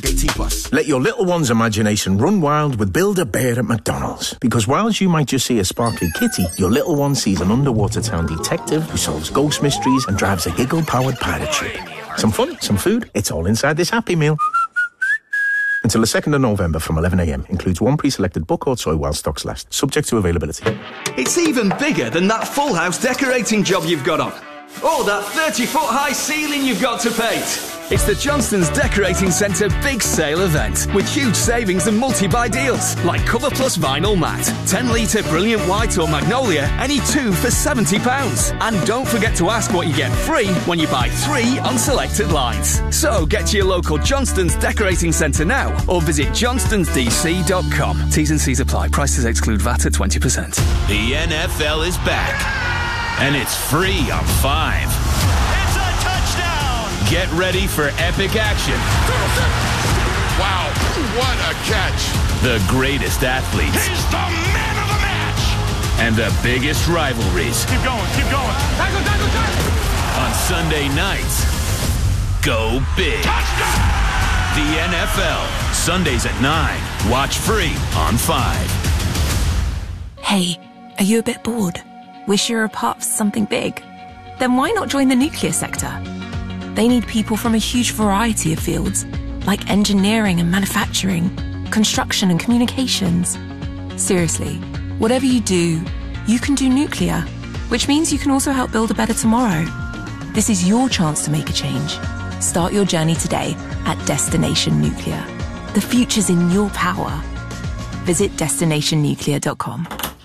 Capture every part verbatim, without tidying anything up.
eighteen plus. Let your little one's imagination run wild with Build-A-Bear at McDonald's. Because whilst you might just see a sparkly kitty, your little one sees an underwater town detective who solves ghost mysteries and drives a giggle-powered pirate ship. Some fun, some food, it's all inside this Happy Meal. Until the second of November from eleven a m. Includes one pre-selected book or toy while stocks last. Subject to availability. It's even bigger than that full house decorating job you've got on. Or that thirty-foot high ceiling you've got to paint. It's the Johnston's Decorating Centre Big Sale event with huge savings and multi-buy deals like Cover Plus Vinyl Matte, ten litre Brilliant White or Magnolia, any two for seventy pounds. And don't forget to ask what you get free when you buy three on selected lines. So get to your local Johnston's Decorating Centre now or visit johnstons d c dot com. T's and C's apply. Prices exclude V A T at twenty percent. The N F L is back, and it's free on Five. It's a touchdown! Get ready for epic action. Wow, what a catch! The greatest athletes. He's the man of the match! And the biggest rivalries. Keep going, keep going. Tackle, tackle, tackle! On Sunday nights, go big. Touchdown! The N F L, Sundays at nine. Watch free on Five. Hey, are you a bit bored? Wish you were a part of something big? Then why not join the nuclear sector? They need people from a huge variety of fields, like engineering and manufacturing, construction and communications. Seriously, whatever you do, you can do nuclear, which means you can also help build a better tomorrow. This is your chance to make a change. Start your journey today at Destination Nuclear. The future's in your power. Visit destination nuclear dot com.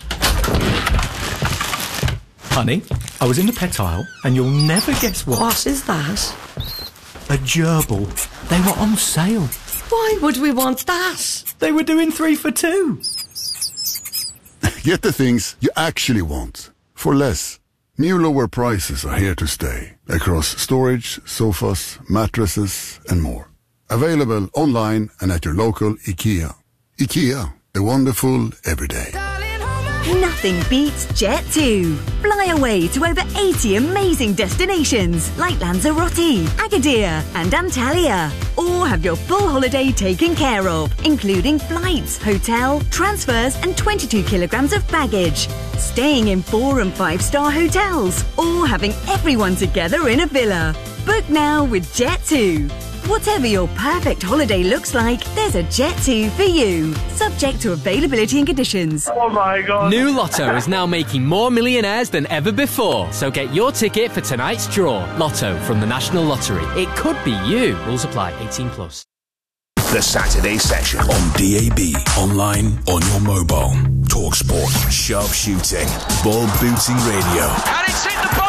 Honey, I was in the pet aisle, and you'll never guess what. What is that? A gerbil. They were on sale. Why would we want that? They were doing three for two. Get the things you actually want for less. New lower prices are here to stay across storage, sofas, mattresses, and more. Available online and at your local IKEA. IKEA, the wonderful everyday. Nothing beats Jet two. Fly away to over eighty amazing destinations like Lanzarote, Agadir and Antalya. Or have your full holiday taken care of, including flights, hotel, transfers and twenty-two kilograms of baggage. Staying in four and five star hotels or having everyone together in a villa. Book now with Jet two. Whatever your perfect holiday looks like, there's a Jet two for you. Subject to availability and conditions. Oh my God. New Lotto is now making more millionaires than ever before. So get your ticket for tonight's draw. Lotto from the National Lottery. It could be you. Rules apply. eighteen plus. The Saturday Session on D A B, online, on your mobile. Talk Sport, sharp shooting, ball booting radio. And it's hit the